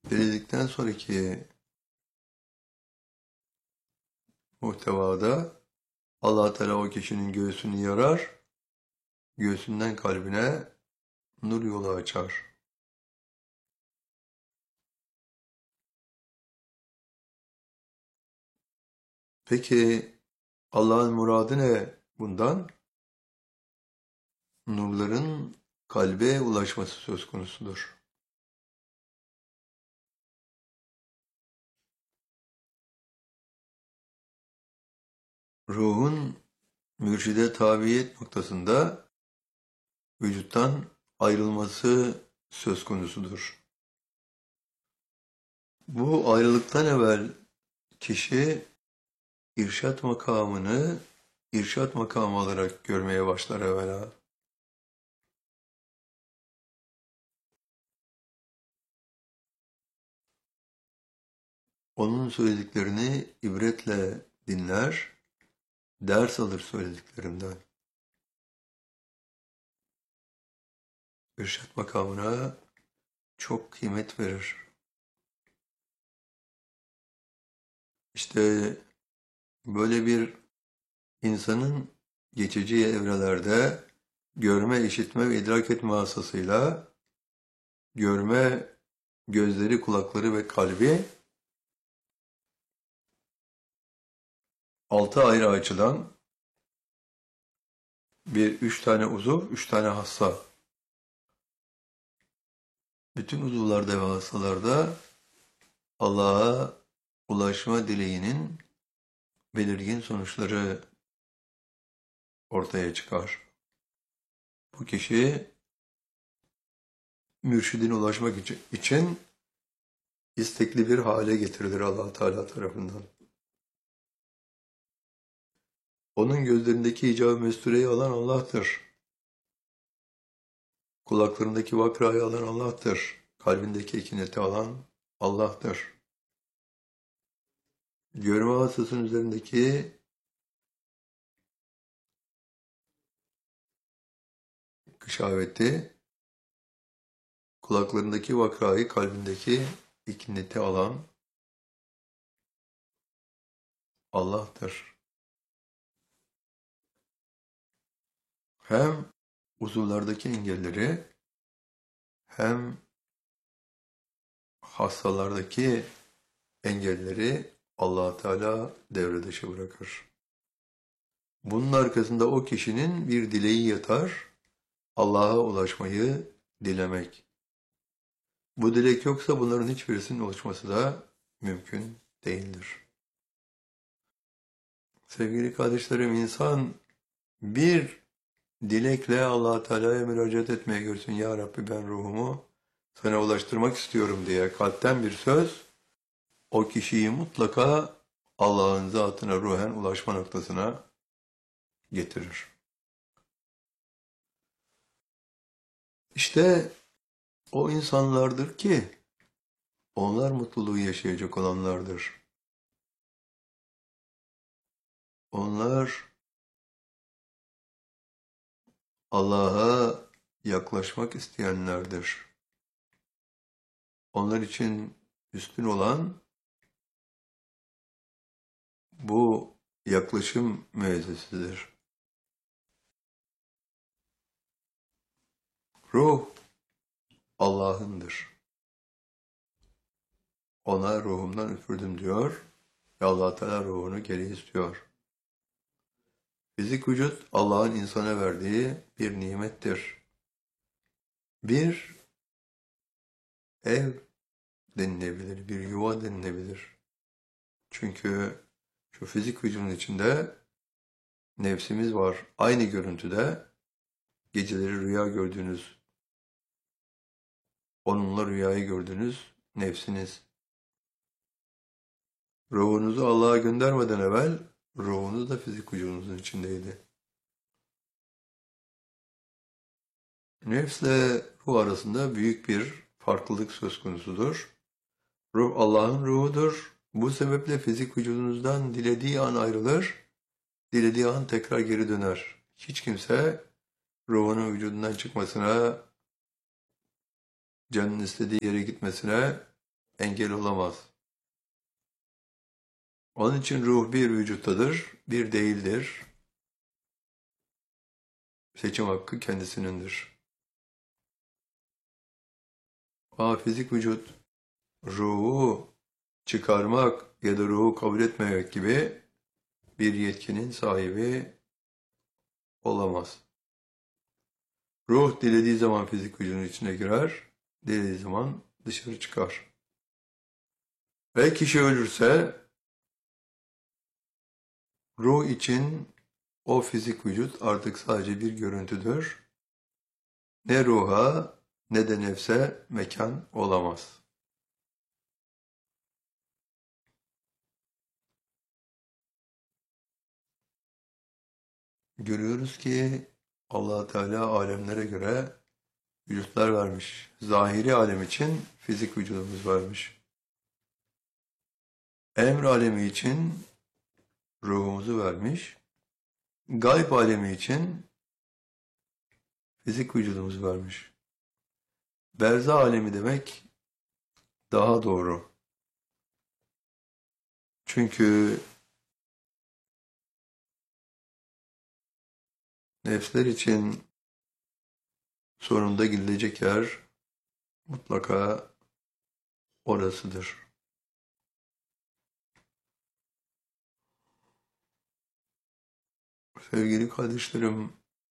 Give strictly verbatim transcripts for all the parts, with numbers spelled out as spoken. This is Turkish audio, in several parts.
Denildikten sonraki muhtevada Allah Teala o kişinin göğsünü yarar, göğsünden kalbine nur yolu açar. Peki Allah'ın muradı ne bundan? Nurların kalbe ulaşması söz konusudur. Ruhun mürşide tabiyet noktasında vücuttan ayrılması söz konusudur. Bu ayrılıktan evvel kişi irşat makamını irşat makamı olarak görmeye başlar evvela. Onun söylediklerini ibretle dinler, ders alır söylediklerinden. İrşat makamına çok kıymet verir. İşte böyle bir insanın geçici evrelerde görme, işitme ve idrak etme hastasıyla görme gözleri, kulakları ve kalbi altı ayrı açıdan bir üç tane uzuv, üç tane hassa. Bütün uzuvlarda ve hassalarda Allah'a ulaşma dileğinin belirgin sonuçları ortaya çıkar. Bu kişi mürşidine ulaşmak için istekli bir hale getirilir Allah Teala tarafından. Onun gözlerindeki icab-ı mestureyi alan Allah'tır. Kulaklarındaki vakrayı alan Allah'tır. Kalbindeki ekineti alan Allah'tır. Görme hastasının üzerindeki kışaveti, kulaklarındaki vakrayı, kalbindeki ekineti alan Allah'tır. Hem uzuvlardaki engelleri hem hastalardaki engelleri Allah Teala devre dışı bırakır. Bunun arkasında o kişinin bir dileği yatar, Allah'a ulaşmayı dilemek. Bu dilek yoksa bunların hiçbirisinin oluşması da mümkün değildir. Sevgili kardeşlerim, insan bir dilekle Allah Teala'ya müracaat etmeye görsün. Ya Rabbi, ben ruhumu sana ulaştırmak istiyorum diye kalpten bir söz o kişiyi mutlaka Allah'ın zatına ruhen ulaşma noktasına getirir. İşte o insanlardır ki onlar mutluluğu yaşayacak olanlardır. Onlar Allah'a yaklaşmak isteyenlerdir. Onlar için üstün olan bu yaklaşım müessesesidir. Ruh Allah'ındır. Ona ruhumdan üfürdüm diyor ve Allah Teala ruhunu geri istiyor. Fizik vücut Allah'ın insana verdiği bir nimettir. Bir ev denilebilir, bir yuva denilebilir. Çünkü şu fizik vücudun içinde nefsimiz var. Aynı görüntüde geceleri rüya gördüğünüz, onunla rüyayı gördüğünüz nefsiniz. Ruhunuzu Allah'a göndermeden evvel ruhunuz da fizik vücudunuzun içindeydi. Nefsle ruh arasında büyük bir farklılık söz konusudur. Ruh Allah'ın ruhudur. Bu sebeple fizik vücudunuzdan dilediği an ayrılır, dilediği an tekrar geri döner. Hiç kimse ruhunun vücudundan çıkmasına, canın istediği yere gitmesine engel olamaz. Onun için ruh bir vücuttadır, bir değildir. Seçim hakkı kendisinindir. Ama fizik vücut ruhu çıkarmak ya da ruhu kabul etmemek gibi bir yetkinin sahibi olamaz. Ruh dilediği zaman fizik vücudun içine girer, dilediği zaman dışarı çıkar. Ve kişi ölürse ruh için o fizik vücut artık sadece bir görüntüdür. Ne ruha ne de nefse mekan olamaz. Görüyoruz ki Allah Teala alemlere göre vücutlar vermiş. Zahiri alem için fizik vücudumuz vermiş. Emr alemi için ruhumuzu vermiş. Gayb alemi için fizik vücudumuzu vermiş. Berzah alemi demek daha doğru. Çünkü nefsler için sonunda gidilecek yer mutlaka orasıdır. Sevgili kardeşlerim,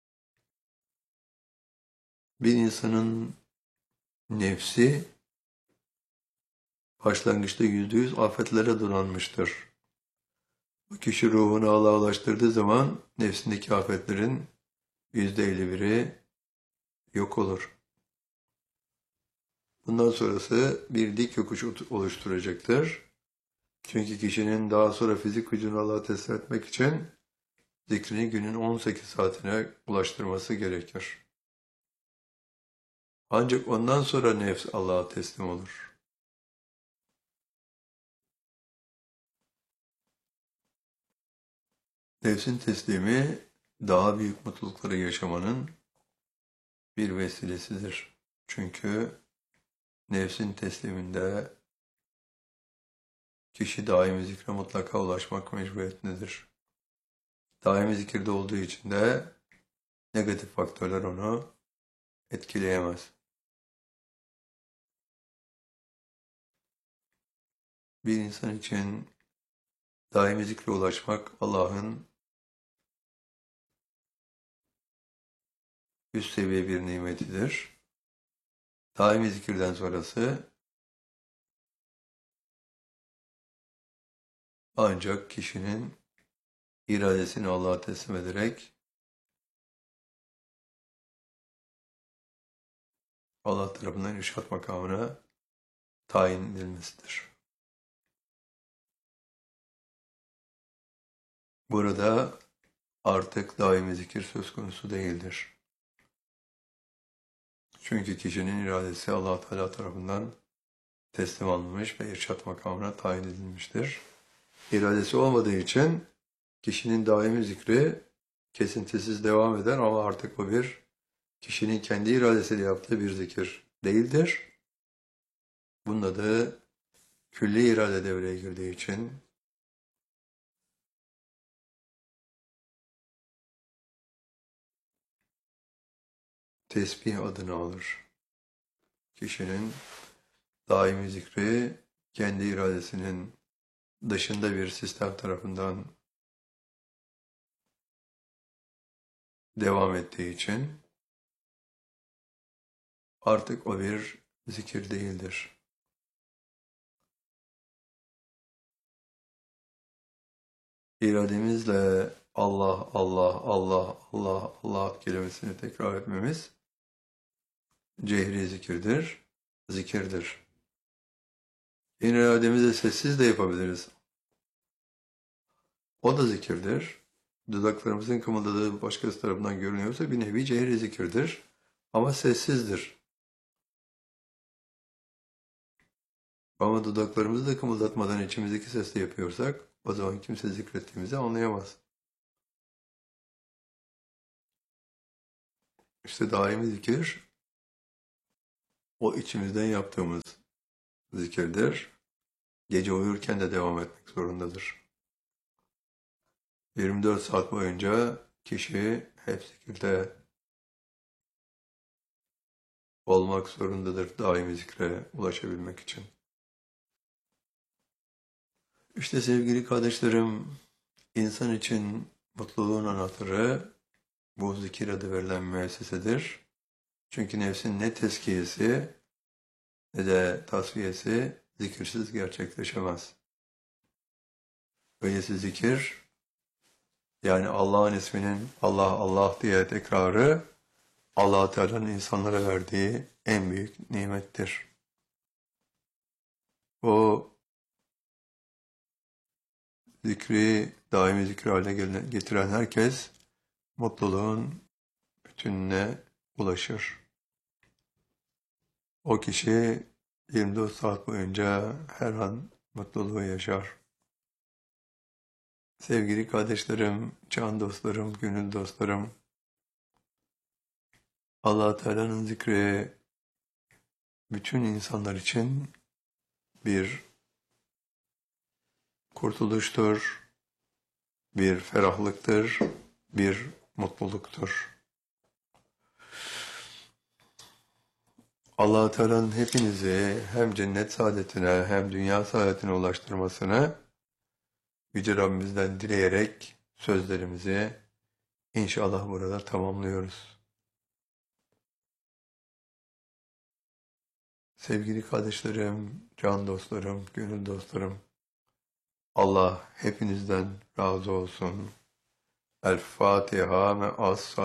bir insanın nefsi başlangıçta yüzde yüz afetlere donanmıştır. Bu kişi ruhunu Allah'a ulaştırdığı zaman nefsindeki afetlerin yüzde elli biri yok olur. Bundan sonrası bir dik yokuş oluşturacaktır. Çünkü kişinin daha sonra fizik vücudunu Allah'a teslim etmek için zikrini günün on sekiz saatine ulaştırması gerekir. Ancak ondan sonra nefs Allah'a teslim olur. Nefsin teslimi daha büyük mutlulukları yaşamanın bir vesilesidir. Çünkü nefsin tesliminde kişi daimi zikre mutlaka ulaşmak mecburiyetindedir. Daimi zikirde olduğu için de negatif faktörler onu etkileyemez. Bir insan için daimi zikre ulaşmak Allah'ın üst seviye bir nimetidir. Daimi zikirden sonrası ancak kişinin iradesini Allah'a teslim ederek Allah tarafından irşad makamına tayin edilmesidir. Burada artık daimi zikir söz konusu değildir. Çünkü kişinin iradesi Allah Teala tarafından teslim alınmış ve irşad makamına tayin edilmiştir. İradesi olmadığı için kişinin daimi zikri kesintisiz devam eder ama artık o bir kişinin kendi iradesiyle yaptığı bir zikir değildir. Bunun adı külli irade devreye girdiği için tesbih adını alır. Kişinin daimi zikri kendi iradesinin dışında bir sistem tarafından devam ettiği için artık o bir zikir değildir. İrademizle Allah, Allah, Allah, Allah, Allah kelimesini tekrar etmemiz cehri zikirdir, zikirdir. Yine irademizle sessiz de yapabiliriz. O da zikirdir. Dudaklarımızın kımıldadığı başkası tarafından görünüyorsa bir nevi cehri zikirdir. Ama sessizdir. Ama dudaklarımızı da kımıldatmadan içimizdeki sesle yapıyorsak o zaman kimse zikrettiğimizi anlayamaz. İşte daimi zikir o içimizden yaptığımız zikirdir. Gece uyurken de devam etmek zorundadır. yirmi dört saat boyunca kişi hep zikirde olmak zorundadır daimi zikre ulaşabilmek için. İşte sevgili kardeşlerim, insan için mutluluğun anahtarı bu zikir adı verilen müessesedir. Çünkü nefsin ne tezkiyesi ne de tasfiyesi zikirsiz gerçekleşemez. Öyleyse zikir, yani Allah'ın isminin Allah Allah diye tekrarı, Allah Teala'nın insanlara verdiği en büyük nimettir. O zikri, daimi zikri haline getiren herkes mutluluğun bütününe ulaşır. O kişi yirmi dört saat boyunca her an mutluluğu yaşar. Sevgili kardeşlerim, can dostlarım, gönül dostlarım, Allah Teala'nın zikri bütün insanlar için bir kurtuluştur, bir ferahlıktır, bir mutluluktur. Allah Teala'nın hepinizi hem cennet saadetine hem dünya saadetine ulaştırmasını Yüce Rabbimizden dileyerek sözlerimizi inşallah burada tamamlıyoruz. Sevgili kardeşlerim, can dostlarım, gönül dostlarım, Allah hepinizden razı olsun. El Fatiha ve As